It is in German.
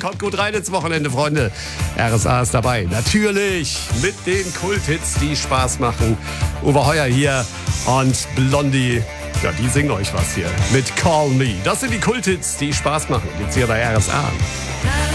Kommt gut rein ins Wochenende, Freunde. RSA ist dabei. Natürlich mit den Kulthits, die Spaß machen. Uwe Heuer hier und Blondie. Ja, die singen euch was hier mit Call Me. Das sind die Kulthits, die Spaß machen. Jetzt hier bei RSA.